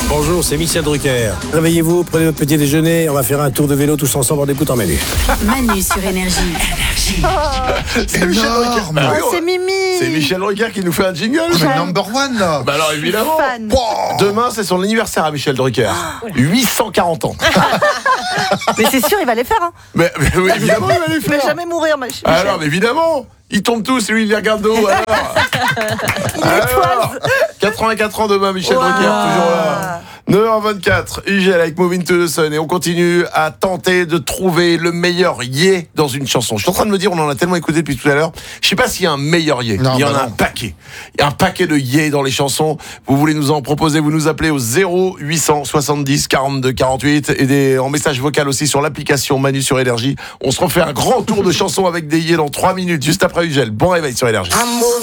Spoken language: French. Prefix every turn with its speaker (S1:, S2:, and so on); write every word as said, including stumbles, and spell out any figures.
S1: Bonjour, c'est Michel Drucker. Réveillez-vous, prenez votre petit déjeuner, on va faire un tour de vélo tous ensemble en écoutant Manu.
S2: Manu sur Énergie.
S3: Oh,
S4: C'est Michel Drucker.
S3: oh,
S4: Bah oui,
S3: c'est Mimi.
S4: C'est Michel Drucker qui nous fait un jingle.
S3: Le number one là.
S4: Bah alors évidemment.
S3: Fan.
S4: Bon, demain c'est son anniversaire à Michel Drucker. huit cent quarante ans.
S3: Mais c'est sûr, il va les faire. Hein.
S4: Mais, mais oui, évidemment il va les
S3: Il va
S4: faire.
S3: jamais mourir, ma chérie.
S4: Alors mais évidemment, ils tombent tous et lui il les regarde d'eau. Alors,
S3: Il
S4: alors
S3: étoise.
S4: quatre-vingt-quatre ans demain, Michel
S3: Wow.
S4: Drucker, toujours là. neuf heures vingt-quatre, U G L avec Moving to the Sun et on continue à tenter de trouver le meilleur yeah dans une chanson. Je suis en train de me dire, on en a tellement écouté depuis tout à l'heure, je sais pas s'il y a un meilleur yeah.
S3: Non,
S4: Il y en
S3: bah
S4: a
S3: non.
S4: un paquet. Il y a un paquet de yeah dans les chansons. Vous voulez nous en proposer, vous nous appelez au zéro huit cent soixante-dix quarante-deux quarante-huit et des, en message vocal aussi sur l'application Manu sur Énergie. On se refait un grand tour de chansons avec des yeah dans trois minutes juste après U G L. Bon réveil sur Énergie.